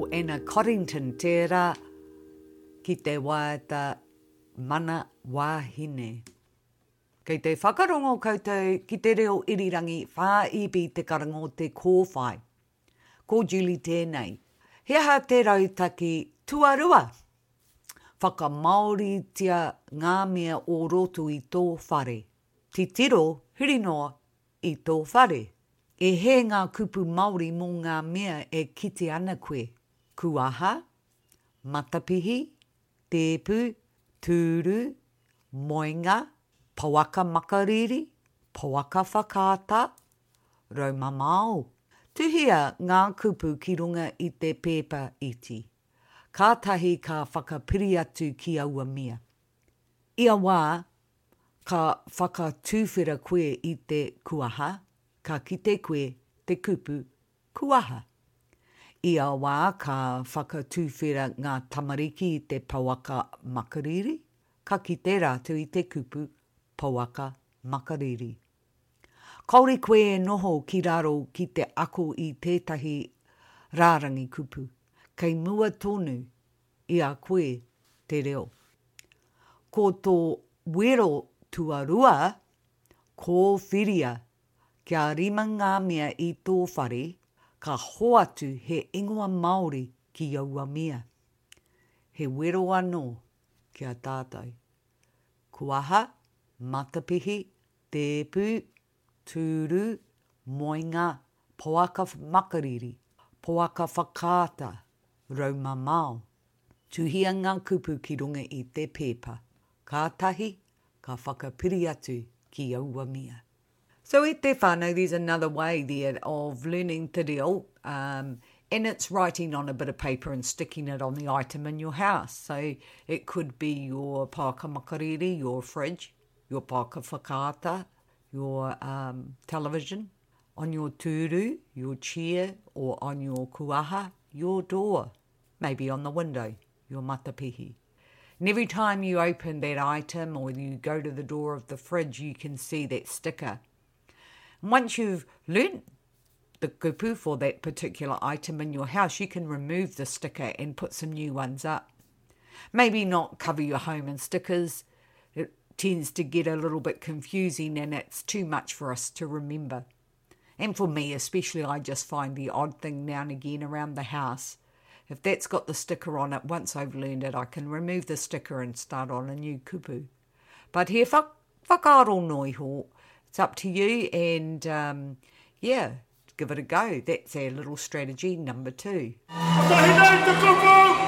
Anna Corrington tērā ki te wāta mana wāhine. Kei te whakarongo koutou ki te reo irirangi whāipi te karango te kōwhai. Ko Julie tēnei. He aha te rautaki tuarua. Whakamaoritia ngā mea o roto i tō whare. Ti tiro hiri noa i tō whare. E he ngā kupu Māori mō ngā mea e kite ana koe. Kuaha, matapihi, tēpu, tūru, moinga, pauaka makariri, pauaka whakaata, raumamao. Tuhia ngā kupu ki runga i te pepa iti. Kātahi ka whakapiri atu ki aua mea. Ia wā, ka whakatūwhera koe i te kuaha, ka kite koe te kupu kuaha. Ia wā, ka whakatūwhera ngā tamariki i te pauaka makariri, ka kite rātu i te kupu pauaka makariri. Kauri koe e noho ki raro ki te ako i tētahi rārangi kupu. Kei mua tonu i a koe te reo. Ko tō wero tuarua, ko whiria, kia rima ngā mea i tō whare, ka hoatu he ingoa Māori ki aua mea. He wero anō kia tātou. Kuaha, matapihi, tēpu, tūru, moinga, pauaka makariri, pauaka whakaata, raumamao. Tuhia ngā kupu ki runga i te pepa. Kātahi, ka whakapiri atu ki aua mea. So e te whānau, there's another way there of learning te reo, and it's writing on a bit of paper and sticking it on the item in your house. So it could be your pauaka makariri, your fridge, your pauaka whakaata, your television, on your tūru, your chair, or on your kuaha, your door, maybe on the window, your matapihi. And every time you open that item or you go to the door of the fridge, you can see that sticker. And once you've learnt the kupu for that particular item in your house, you can remove the sticker and put some new ones up. Maybe not cover your home in stickers. It tends to get a little bit confusing and it's too much for us to remember. And for me especially, I just find the odd thing now and again around the house. If that's got the sticker on it, once I've learned it, I can remove the sticker and start on a new kupu. But he whakaaro noiho. It's up to you and, give it a go. That's our little strategy number 2.